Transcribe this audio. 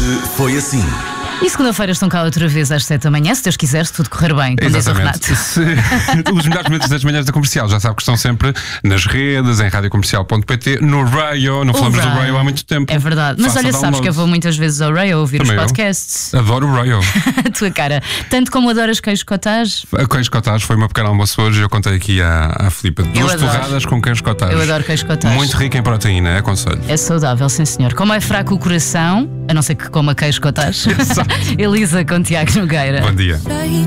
Hoje foi assim. E segunda-feira estão cá outra vez às 7 da manhã, se Deus quiser, se tudo correr bem. Como diz o Renato. Os melhores momentos das manhãs da Comercial, já sabe que estão sempre nas redes, em radiocomercial.pt, no Rayo. Não falamos do Rayo há muito tempo. É verdade. Mas olha, sabes que eu vou muitas vezes ao Rayo ouvir Também os podcasts. Adoro o Rayo. A tua cara. Tanto como adoras queijo cottage. A queijo cottage foi uma pequena almoço hoje. Eu contei aqui à Filipa. Duas torradas com queijo cottage. Eu adoro queijo cottage. Muito rico em proteína, aconselho. É saudável, sim senhor. Como é fraco o coração, a não ser que coma queijo cottage. Elisa com Tiago Nogueira. Bom dia.